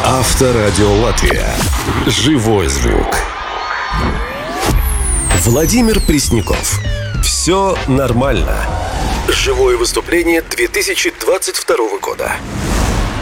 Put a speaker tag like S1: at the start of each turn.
S1: Авторадио Латвия. Живой звук. Владимир Пресняков. Все нормально. Живое выступление 2022 года.